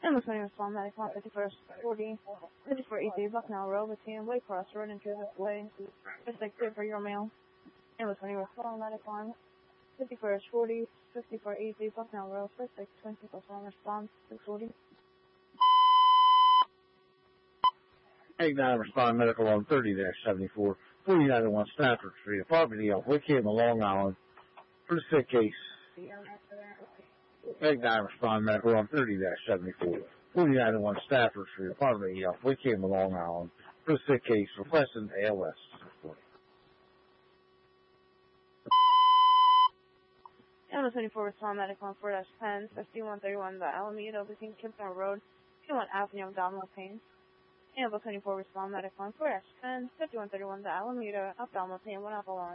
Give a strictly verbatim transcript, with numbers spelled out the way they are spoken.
Emma twenty respond medic one fifty-first forty fifty-four E C Bucknell Road between Waycross Road and Joseph Way. Just like two for your mail. Emma twenty respond medic one fifty-first forty fifty-four E C Bucknell Road first six twenty plus one response six forty. eight nine respond medical on thirty seventy-four forty-nine oh one Stafford Street, apartment E L, Wickham, Long Island, for the sick case. eight nine respond medical on thirty seventy-four forty-nine oh one Stafford Street, apartment E L, Wickham, Long Island, for the sick case, requesting A L S. Emma twenty-four respond medical on four ten fifty-one thirty-one the Alameda between Kimpton Road, twenty-one Avenue, abdominal pain. Emma twenty-four respond medical on four ten fifty-one thirty-one the Alameda, abdominal pain, one Apple line.